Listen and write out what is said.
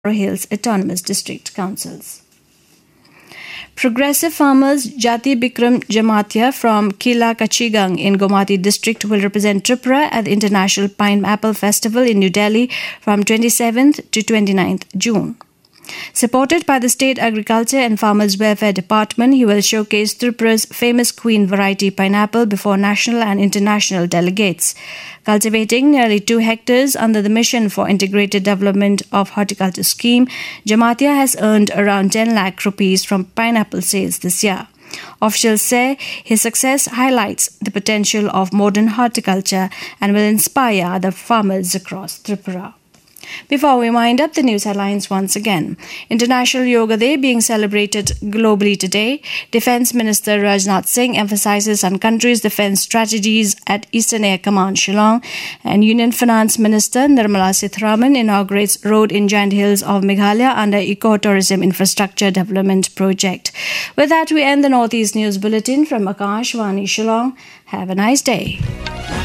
Hills Autonomous District Councils. Progressive farmers Jati Bikram Jamatia from Kila Kachigang in Gomati district will represent Tripura at the International Pineapple Festival in New Delhi from 27th to 29th June. Supported by the State Agriculture and Farmers Welfare Department, he will showcase Tripura's famous Queen variety pineapple before national and international delegates. Cultivating nearly 2 hectares under the Mission for Integrated Development of Horticulture scheme, Jamatia has earned around 10 lakh rupees from pineapple sales this year. Officials say his success highlights the potential of modern horticulture and will inspire other farmers across Tripura. Before we wind up the news headlines once again, International Yoga Day being celebrated globally today, Defence Minister Rajnath Singh emphasises on country's defence strategies at Eastern Air Command Shillong, and Union Finance Minister Nirmala Sitharaman inaugurates road in Giant Hills of Meghalaya under Eco-Tourism Infrastructure Development Project. With that, we end the Northeast News Bulletin from Akashvani Shillong. Have a nice day.